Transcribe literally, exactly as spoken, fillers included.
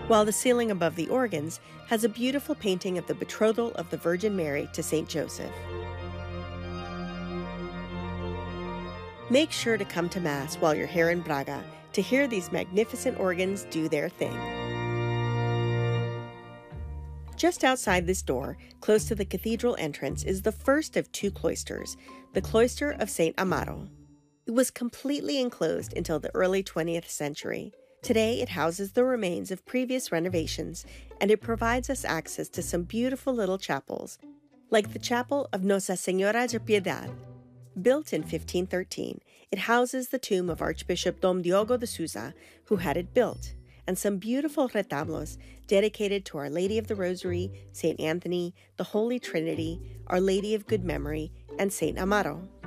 while the ceiling above the organs has a beautiful painting of the betrothal of the Virgin Mary to Saint Joseph. Make sure to come to Mass while you're here in Braga to hear these magnificent organs do their thing. Just outside this door, close to the cathedral entrance, is the first of two cloisters, the cloister of Saint Amaro. It was completely enclosed until the early twentieth century. Today, it houses the remains of previous renovations, and it provides us access to some beautiful little chapels, like the chapel of Nossa Senhora de Piedade. Built in fifteen thirteen, it houses the tomb of Archbishop Dom Diogo de Souza, who had it built, and some beautiful retablos dedicated to Our Lady of the Rosary, Saint Anthony, the Holy Trinity, Our Lady of Good Memory, and Saint Amaro.